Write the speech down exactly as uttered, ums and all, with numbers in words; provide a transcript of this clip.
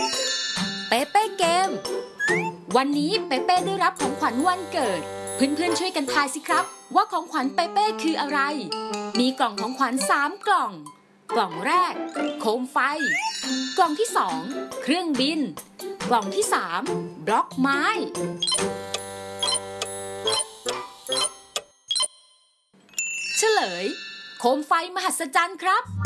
เปเป้เกมวันนี้เปเป้ได้รับของขวัญวันเกิดเพื่อนๆช่วยกันทายสิครับว่าของขวัญเปเป้คืออะไรมีกล่องของขวัญสามกล่องกล่องแรกโคมไฟกล่องที่สองเครื่องบินกล่องที่สามบล็อกไม้เฉลยโคมไฟมหัศจรรย์ครับ